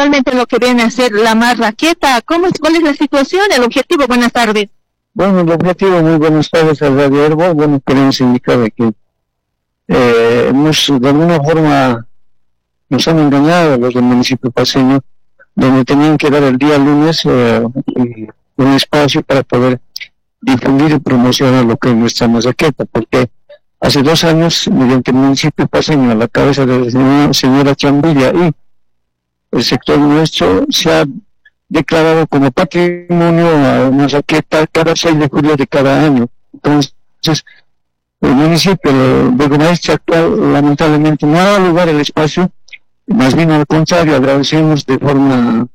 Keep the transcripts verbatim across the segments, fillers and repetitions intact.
principalmente lo que viene a ser la Marraqueta. ¿Cómo es, cuál es la situación, el objetivo? Buenas tardes. Bueno, el objetivo, muy buenas tardes al Radio Herbo. Bueno, queremos indicar de que eh, hemos, de alguna forma nos han engañado los del municipio paceño, donde tenían que dar el día lunes eh, un espacio para poder difundir y promocionar lo que es nuestra Marraqueta, porque hace dos años, mediante el municipio paceño, a la cabeza de la señora, señora Chambilla y el sector nuestro, se ha declarado como patrimonio a Marraqueta cada seis de julio de cada año. Entonces, el municipio de gobernanza actual lamentablemente no ha dado lugar al espacio, más bien al contrario, agradecemos de forma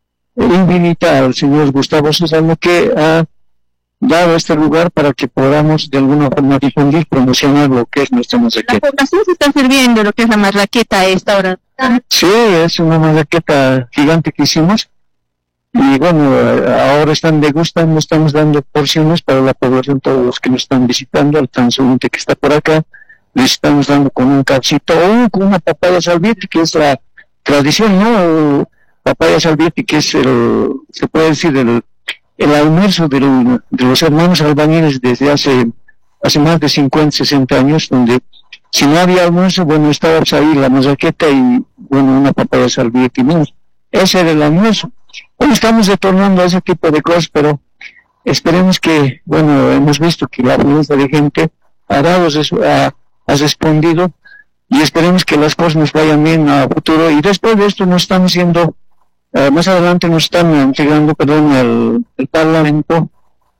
infinita al señor Gustavo Susano que ha dado este lugar para que podamos de alguna forma difundir, promocionar lo que es nuestra Marraqueta. La población se está sirviendo lo que es la Marraqueta a esta hora. Sí, es una Marraqueta gigante que hicimos y bueno, ahora están degustando, estamos dando porciones para la población, todos los que nos están visitando, al transeúnte que está por acá, les estamos dando con un calcito o con una papaya salvieti, que es la tradición, ¿no? Papaya salvieti, que es el, se puede decir, el, el almuerzo de, lo, de los hermanos albañiles desde hace, hace más de cincuenta, sesenta años, donde si no había almuerzo, bueno, estaba ahí la Marraqueta y, bueno, una papaya salvieti, ¿no? Ese era el almuerzo. Hoy estamos retornando a ese tipo de cosas, pero esperemos que, bueno, hemos visto que la afluencia de gente ha dado, ha, ha respondido y esperemos que las cosas nos vayan bien a futuro y después de esto nos están haciendo, uh, más adelante nos están entregando, perdón, el, el Parlamento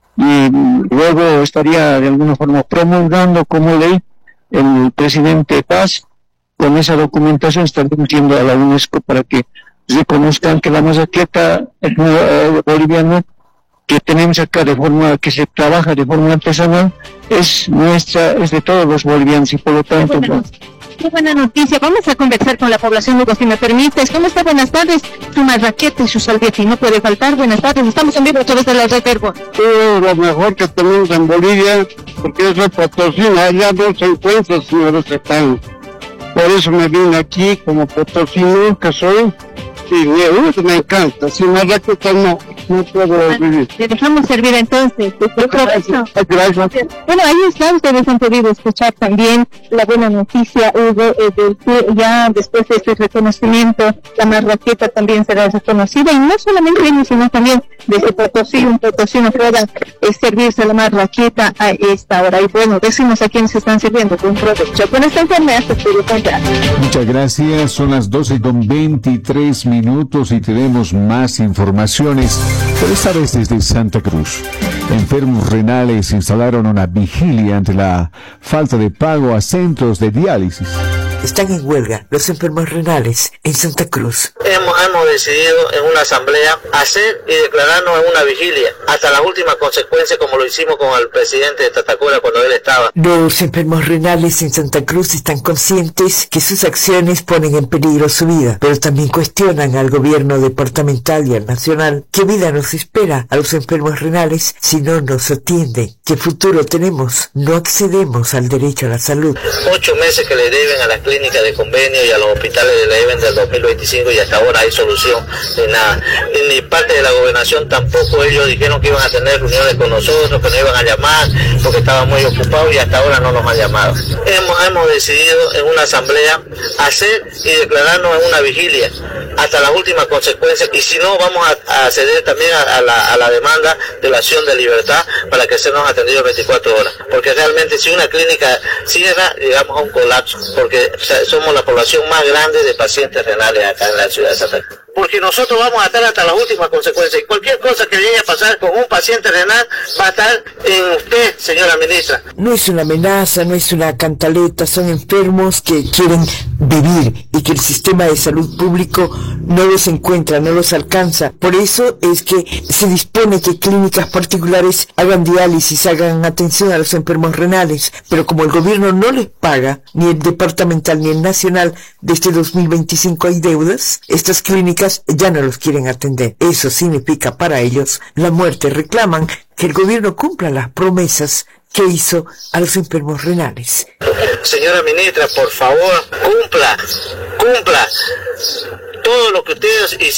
y luego estaría de alguna forma promulgando como ley el presidente Paz. Con esa documentación está remitiendo a la UNESCO para que reconozcan que la Marraqueta eh, boliviana que tenemos acá de forma, que se trabaja de forma artesanal, es nuestra, es de todos los bolivianos y por lo tanto... Qué buena, qué buena noticia. Vamos a conversar con la población, Hugo, si me permites. ¿Cómo está? Buenas tardes. Su Marraqueta y su salvieti no puede faltar. Buenas tardes. Estamos en vivo a través de la red Herbo. Sí, lo mejor que tenemos en Bolivia, porque es de Potosí, allá no se encuentra, señores, están. Por eso me vine aquí como potosino que soy. Sí, me, me encanta. Sin Marraqueta no, no puedo vivir. Le dejamos servir entonces. Gracias. Gracias. Bueno, ahí está. Ustedes han podido escuchar también la buena noticia, Hugo, eh, del que ya después de este reconocimiento, la Marraqueta también será reconocida. Y no solamente ellos, sino también desde Potosí, un potosino pueda eh, servirse la Marraqueta a esta hora. Y bueno, decimos a quienes están sirviendo con provecho. Con esta enfermedad se puede contar. Muchas gracias. Son las doce con veintitrés minutos. minutos y tenemos más informaciones, pero esta vez desde Santa Cruz. Enfermos renales instalaron una vigilia ante la falta de pago a centros de diálisis. Están en huelga los enfermos renales en Santa Cruz. Hemos, hemos decidido en una asamblea hacer y declararnos en una vigilia hasta las últimas consecuencias, como lo hicimos con el presidente de Tatacura cuando él estaba. Los enfermos renales en Santa Cruz están conscientes que sus acciones ponen en peligro su vida, pero también cuestionan al gobierno departamental y al nacional. ¿Qué vida nos espera a los enfermos renales si no nos atienden? ¿Qué futuro tenemos? No accedemos al derecho a la salud. Ocho meses que le deben a las clínicas de convenio y a los hospitales de la E V E N del dos mil veinticinco y hasta ahora hay solución ni nada. Y ni parte de la gobernación tampoco. Ellos dijeron que iban a tener reuniones con nosotros, que nos iban a llamar porque estaban muy ocupados y hasta ahora no nos han llamado. Hemos, hemos decidido en una asamblea hacer y declararnos en una vigilia hasta las últimas consecuencias y si no vamos a, a ceder también a, a, la, a la demanda de la acción de libertad para que se nos atendido veinticuatro horas. Porque realmente si una clínica cierra, llegamos a un colapso porque o sea, somos la población más grande de pacientes renales acá en la ciudad de Santa Cruz. Porque nosotros vamos a estar hasta las últimas consecuencias y cualquier cosa que llegue a pasar con un paciente renal va a estar en usted, señora ministra. No es una amenaza, no es una cantaleta, son enfermos que quieren vivir y que el sistema de salud público no los encuentra, no los alcanza. Por eso es que se dispone que clínicas particulares hagan diálisis, hagan atención a los enfermos renales, pero como el gobierno no les paga, ni el departamental ni el nacional, desde dos mil veinticinco hay deudas, estas clínicas ya no los quieren atender. Eso significa para ellos la muerte. Reclaman que el gobierno cumpla las promesas que hizo a los enfermos renales. Señora ministra, por favor, cumpla, cumpla todo lo que ustedes hicieron.